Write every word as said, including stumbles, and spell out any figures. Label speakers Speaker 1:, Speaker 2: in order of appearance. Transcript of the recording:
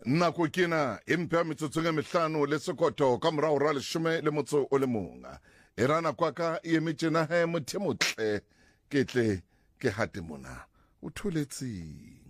Speaker 1: nako kena empha metsotsong e mehlano le sekoto ka morao ra leshome le motso o le monga e rana kwaka e emetšena he mothe motle ke tle ke hate mona o thuletsi